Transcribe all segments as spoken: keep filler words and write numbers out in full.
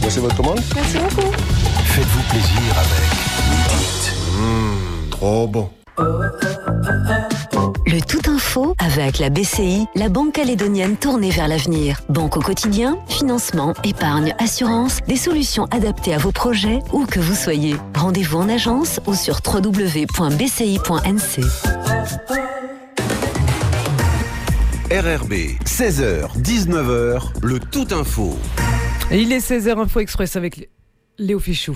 Voici votre commande. Merci beaucoup. Faites-vous plaisir avec Dites. Mmh, trop bon. Le Tout Info avec la B C I, la banque calédonienne tournée vers l'avenir. Banque au quotidien, financement, épargne, assurance, des solutions adaptées à vos projets où que vous soyez. Rendez-vous en agence ou sur w w w point b c i point n c. R R B, seize heures, dix-neuf heures, le Tout Info. Et il est seize heures, Info Express avec Léo Fichou.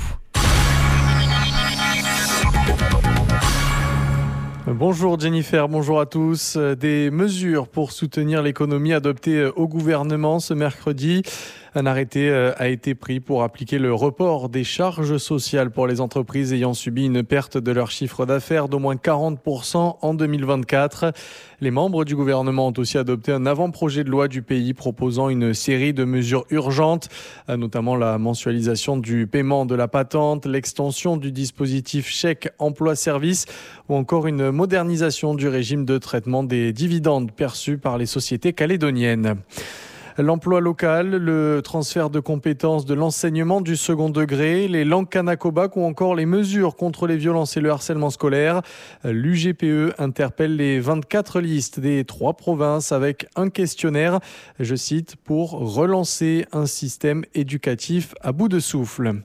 Bonjour Jennifer, bonjour à tous. Des mesures pour soutenir l'économie adoptées au gouvernement ce mercredi. Un arrêté a été pris pour appliquer le report des charges sociales pour les entreprises ayant subi une perte de leur chiffre d'affaires d'au moins quarante pour cent en deux mille vingt-quatre. Les membres du gouvernement ont aussi adopté un avant-projet de loi du pays proposant une série de mesures urgentes, notamment la mensualisation du paiement de la patente, l'extension du dispositif chèque emploi-service ou encore une modernisation du régime de traitement des dividendes perçus par les sociétés calédoniennes. L'emploi local, le transfert de compétences de l'enseignement du second degré, les langues kanak-obak ou encore les mesures contre les violences et le harcèlement scolaire. L'U G P E interpelle les vingt-quatre listes des trois provinces avec un questionnaire, je cite, pour relancer un système éducatif à bout de souffle.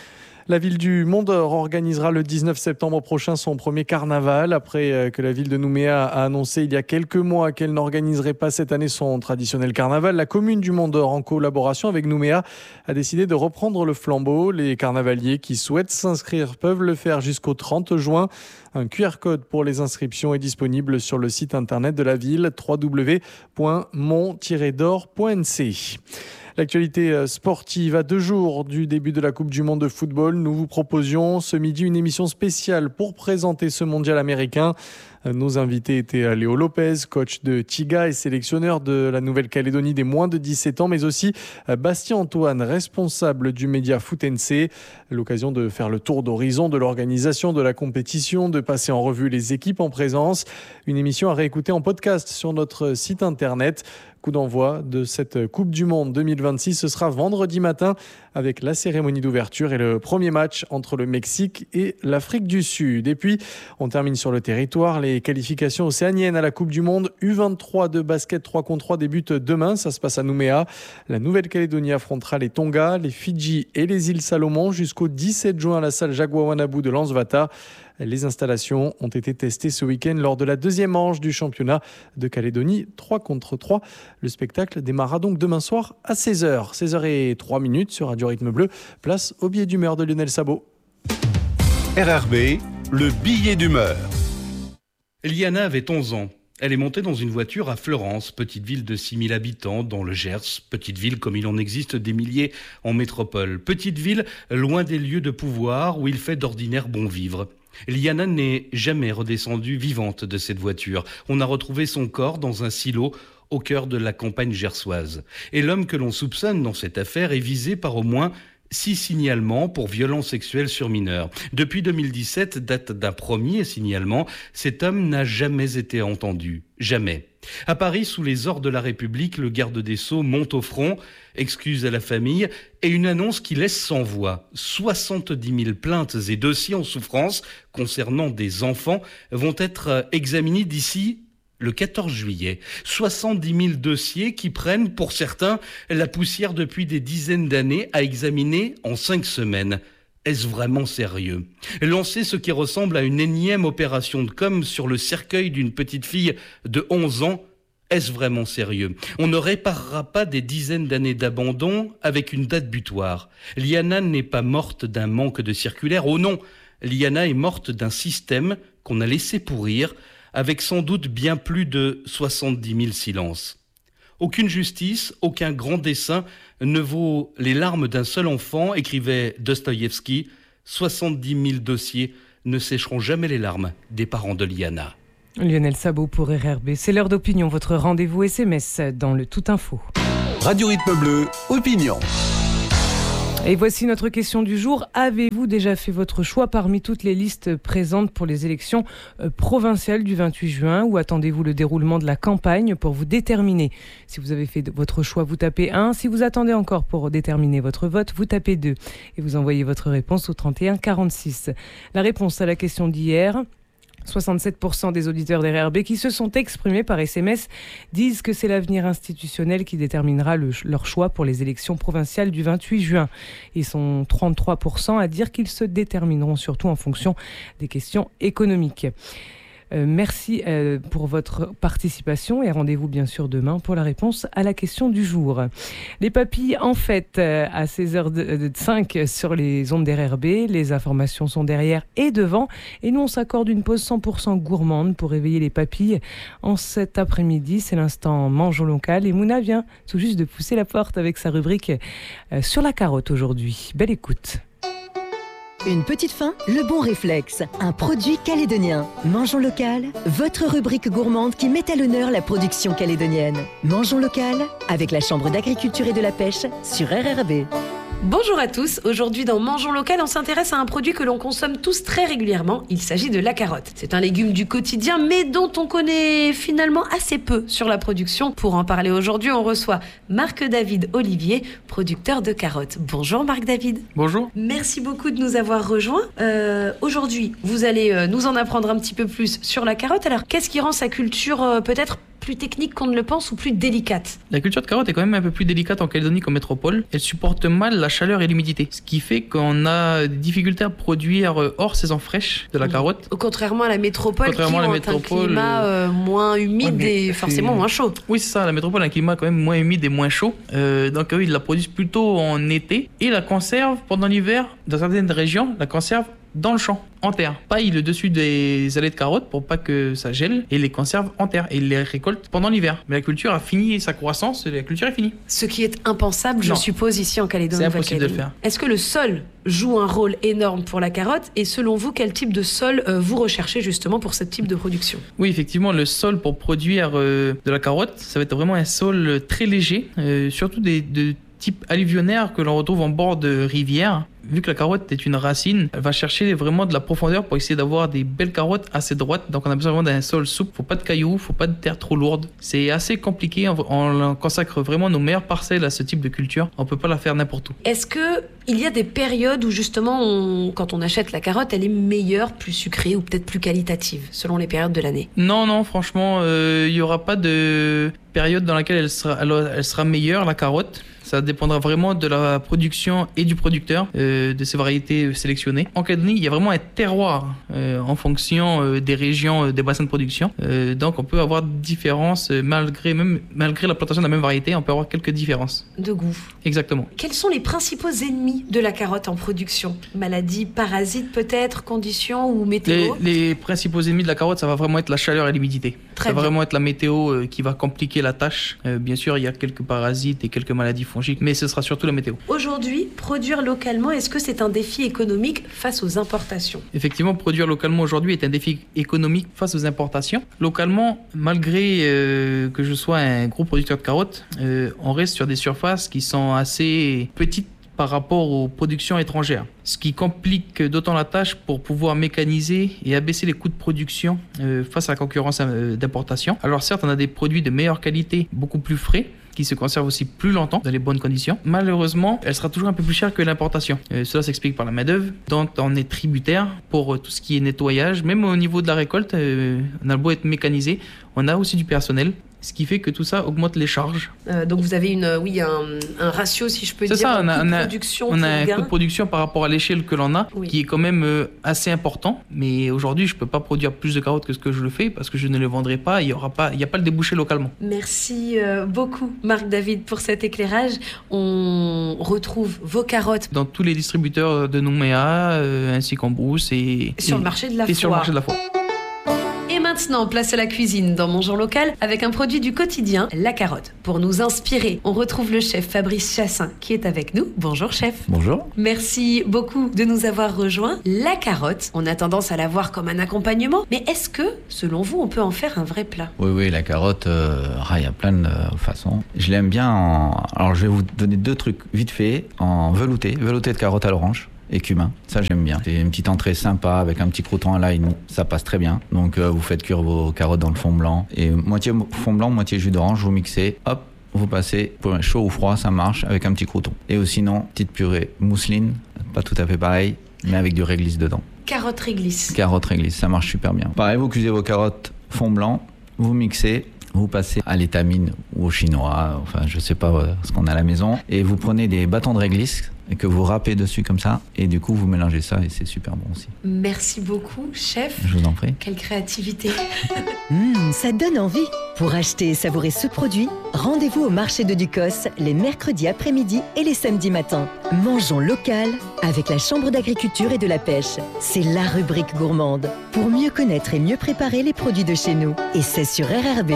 La ville du Mont-d'Or organisera le dix-neuf septembre prochain son premier carnaval, après que la ville de Nouméa a annoncé il y a quelques mois qu'elle n'organiserait pas cette année son traditionnel carnaval. La commune du Mont-d'Or, en collaboration avec Nouméa, a décidé de reprendre le flambeau. Les carnavaliers qui souhaitent s'inscrire peuvent le faire jusqu'au trente juin. Un Q R code pour les inscriptions est disponible sur le site internet de la ville, w w w point mont tiret d'or point n c. L'actualité sportive, à deux jours du début de la Coupe du Monde de football, nous vous proposions ce midi une émission spéciale pour présenter ce mondial américain. Nos invités étaient Léo Lopez, coach de Tiga et sélectionneur de la Nouvelle-Calédonie des moins de dix-sept ans, mais aussi Bastien Antoine, responsable du média Foot N C. L'occasion de faire le tour d'horizon de l'organisation de la compétition, de passer en revue les équipes en présence. Une émission à réécouter en podcast sur notre site internet. Coup d'envoi de cette Coupe du Monde deux mille vingt-six, ce sera vendredi matin avec la cérémonie d'ouverture et le premier match entre le Mexique et l'Afrique du Sud. Et puis, on termine sur le territoire. Les qualifications océaniennes à la Coupe du Monde U vingt-trois de basket trois contre trois débutent demain. Ça se passe à Nouméa. La Nouvelle-Calédonie affrontera les Tonga, les Fidji et les îles Salomon jusqu'au dix-sept juin à la salle Jaguar-Wanabou de Lansvata. Les installations ont été testées ce week-end lors de la deuxième manche du championnat de Calédonie trois contre trois. Le spectacle démarrera donc demain soir à seize heures. seize heures zéro trois sur Radio Rythme Bleu. Place au billet d'humeur de Lionel Sabot. R R B, le billet d'humeur. Liana avait onze ans. Elle est montée dans une voiture à Fleurance, petite ville de six mille habitants dans le Gers. Petite ville comme il en existe des milliers en métropole. Petite ville loin des lieux de pouvoir où il fait d'ordinaire bon vivre. Liana n'est jamais redescendue vivante de cette voiture. On a retrouvé son corps dans un silo au cœur de la campagne gersoise. Et l'homme que l'on soupçonne dans cette affaire est visé par au moins six signalements pour violences sexuelles sur mineurs. Depuis deux mille dix-sept, date d'un premier signalement, cet homme n'a jamais été entendu. Jamais. À Paris, sous les ordres de la République, le garde des Sceaux monte au front, excuse à la famille et une annonce qui laisse sans voix. soixante-dix mille plaintes et dossiers en souffrance concernant des enfants vont être examinés d'ici le quatorze juillet. soixante-dix mille dossiers qui prennent, pour certains, la poussière depuis des dizaines d'années à examiner en cinq semaines. Est-ce vraiment sérieux ? Lancer ce qui ressemble à une énième opération de com sur le cercueil d'une petite fille de onze ans, est-ce vraiment sérieux ? On ne réparera pas des dizaines d'années d'abandon avec une date butoir. Liana n'est pas morte d'un manque de circulaire, oh non ! Liana est morte d'un système qu'on a laissé pourrir, avec sans doute bien plus de soixante-dix mille silences. Aucune justice, aucun grand dessein ne vaut les larmes d'un seul enfant, écrivait Dostoïevski. soixante-dix mille dossiers ne sécheront jamais les larmes des parents de Liana. Lionel Sabot pour R R B. C'est l'heure d'opinion, votre rendez-vous S M S dans le Tout Info. Radio Rythme Bleu, opinion. Et voici notre question du jour. Avez-vous déjà fait votre choix parmi toutes les listes présentes pour les élections provinciales du vingt-huit juin ou attendez-vous le déroulement de la campagne pour vous déterminer? Si vous avez fait votre choix, vous tapez un. Si vous attendez encore pour déterminer votre vote, vous tapez deux. Et vous envoyez votre réponse au trente et un quarante-six. La réponse à la question d'hier... soixante-sept pour cent des auditeurs d'R R B qui se sont exprimés par S M S disent que c'est l'avenir institutionnel qui déterminera le, leur choix pour les élections provinciales du vingt-huit juin. Ils sont trente-trois pour cent à dire qu'ils se détermineront surtout en fonction des questions économiques. Euh, merci euh, pour votre participation et rendez-vous bien sûr demain pour la réponse à la question du jour. Les papilles en fête euh, à seize heures cinq sur les ondes d'R R B. Les informations sont derrière et devant et nous on s'accorde une pause cent pour cent gourmande pour réveiller les papilles en cet après-midi. C'est l'instant Mangeons local et Mouna vient tout juste de pousser la porte avec sa rubrique euh, sur la carotte aujourd'hui. Belle écoute. Une petite faim, le bon réflexe. Un produit calédonien. Mangeons local, votre rubrique gourmande qui met à l'honneur la production calédonienne. Mangeons local, avec la Chambre d'agriculture et de la pêche sur R R B. Bonjour à tous, aujourd'hui dans Mangeons local, on s'intéresse à un produit que l'on consomme tous très régulièrement, il s'agit de la carotte. C'est un légume du quotidien mais dont on connaît finalement assez peu sur la production. Pour en parler aujourd'hui, on reçoit Marc-David Olivier, producteur de carottes. Bonjour Marc-David. Bonjour. Merci beaucoup de nous avoir rejoints. Euh, aujourd'hui, vous allez euh, nous en apprendre un petit peu plus sur la carotte. Alors, qu'est-ce qui rend sa culture euh, peut-être plus technique qu'on ne le pense ou plus délicate? La culture de carotte est quand même un peu plus délicate en Calédonie qu'en métropole. Elle supporte mal la chaleur et l'humidité, ce qui fait qu'on a des difficultés à produire hors saison fraîche de la carotte. Contrairement à la métropole, Contrairement qui à la ont métropole, un climat euh, moins humide ouais, et forcément moins chaud. Oui, c'est ça. La métropole a un climat quand même moins humide et moins chaud. Euh, donc oui, ils la produisent plutôt en été et la conservent pendant l'hiver. Dans certaines régions, la conservent dans le champ, en terre. Paille le dessus des allées de carottes pour pas que ça gèle et les conserve en terre et les récolte pendant l'hiver. Mais la culture a fini sa croissance et la culture est finie. Ce qui est impensable, non. Je suppose, ici en Calédonie. C'est impossible de le faire. Est-ce que le sol joue un rôle énorme pour la carotte et selon vous, quel type de sol euh, vous recherchez justement pour ce type de production? Oui, effectivement, le sol pour produire euh, de la carotte, ça va être vraiment un sol très léger, euh, surtout des de type alluvionnaire que l'on retrouve en bord de rivière. Vu que la carotte est une racine, elle va chercher vraiment de la profondeur pour essayer d'avoir des belles carottes assez droites. Donc on a besoin vraiment d'un sol souple. Faut pas de cailloux, faut pas de terre trop lourde. C'est assez compliqué. On consacre vraiment nos meilleures parcelles à ce type de culture. On peut pas la faire n'importe où. Est-ce que il y a des périodes où justement, on, quand on achète la carotte, elle est meilleure, plus sucrée ou peut-être plus qualitative selon les périodes de l'année? Non, non, franchement, euh, il y aura pas de période dans laquelle elle sera, elle, elle sera meilleure la carotte. Ça dépendra vraiment de la production et du producteur, euh, de ces variétés sélectionnées. En Calédonie, il y a vraiment un terroir euh, en fonction euh, des régions, euh, des bassins de production. Euh, donc on peut avoir différences, euh, malgré, même, malgré la plantation de la même variété, on peut avoir quelques différences. De goût. Exactement. Quels sont les principaux ennemis de la carotte en production? Maladies, parasites peut-être, conditions ou météo? les, les principaux ennemis de la carotte, ça va vraiment être la chaleur et l'humidité. Très ça bien. va vraiment être la météo euh, qui va compliquer la tâche. Euh, bien sûr, il y a quelques parasites et quelques maladies fongiques, mais ce sera surtout la météo. Aujourd'hui, produire localement, est-ce que c'est un défi économique face aux importations? Effectivement, produire localement aujourd'hui est un défi économique face aux importations. Localement, malgré euh, que je sois un gros producteur de carottes, euh, on reste sur des surfaces qui sont assez petites par rapport aux productions étrangères. Ce qui complique d'autant la tâche pour pouvoir mécaniser et abaisser les coûts de production euh, face à la concurrence euh, d'importation. Alors certes, on a des produits de meilleure qualité, beaucoup plus frais, qui se conserve aussi plus longtemps dans les bonnes conditions. Malheureusement, elle sera toujours un peu plus chère que l'importation. Euh, cela s'explique par la main-d'œuvre, dont on est tributaire pour euh, tout ce qui est nettoyage. Même au niveau de la récolte, euh, on a beau être mécanisé, on a aussi du personnel. Ce qui fait que tout ça augmente les charges. Euh, donc vous avez une, euh, oui, un, un ratio, si je peux dire, C'est ça, on a, coût de on a, production. on a un gain. coût de production par rapport à l'échelle que l'on a, oui. qui est quand même euh, assez important. Mais aujourd'hui, je ne peux pas produire plus de carottes que ce que je le fais parce que je ne les vendrai pas. Il n'y aura pas, il n'y a pas le débouché localement. Merci euh, beaucoup, Marc-David, pour cet éclairage. On retrouve vos carottes dans tous les distributeurs de Nouméa, euh, ainsi qu'en Brousse et, sur et, le marché de la et foire. sur le marché de la foire. maintenant, place à la cuisine dans Mangeons Local avec un produit du quotidien, la carotte. Pour nous inspirer, on retrouve le chef Fabrice Chassin qui est avec nous. Bonjour chef. Bonjour. Merci beaucoup de nous avoir rejoints. La carotte, on a tendance à la voir comme un accompagnement, mais est-ce que, selon vous, on peut en faire un vrai plat? Oui, oui, la carotte, euh, ah, il y a plein de façons. Je l'aime bien en... Alors, je vais vous donner deux trucs vite fait. En velouté, velouté de carotte à l'orange et cumin. Ça, j'aime bien. C'est une petite entrée sympa avec un petit crouton à l'ail. Ça passe très bien. Donc, euh, vous faites cuire vos carottes dans le fond blanc. Et moitié fond blanc, moitié jus d'orange, vous mixez. Hop, vous passez. Pour chaud ou froid, ça marche avec un petit crouton. Et ou sinon, petite purée mousseline. Pas tout à fait pareil, mais avec du réglisse dedans. Carotte réglisse. Carotte réglisse, ça marche super bien. Pareil, vous cuisez vos carottes fond blanc. Vous mixez. Vous passez à l'étamine ou au chinois, enfin je sais pas ce qu'on a à la maison, et vous prenez des bâtons de réglisse et que vous râpez dessus comme ça, et du coup vous mélangez ça et c'est super bon aussi. Merci beaucoup, chef. Je vous en prie. Quelle créativité. Mmh, ça donne envie. Pour acheter et savourer ce produit, rendez-vous au marché de Ducos les mercredis après-midi et les samedis matins. Mangeons local avec la Chambre d'agriculture et de la pêche. C'est la rubrique gourmande pour mieux connaître et mieux préparer les produits de chez nous. Et c'est sur R R B.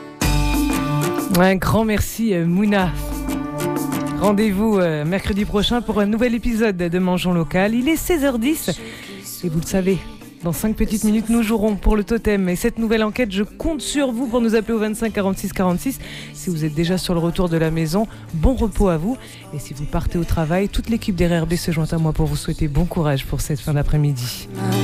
Un grand merci Mouna. Rendez-vous euh, mercredi prochain pour un nouvel épisode de Mangeons Local. Il est seize heures dix et vous le savez, dans cinq petites minutes, nous jouerons pour le totem. Et cette nouvelle enquête, je compte sur vous pour nous appeler au vingt-cinq quarante-six quarante-six. Si vous êtes déjà sur le retour de la maison, bon repos à vous. Et si vous partez au travail, toute l'équipe d'R R B se joint à moi pour vous souhaiter bon courage pour cette fin d'après-midi.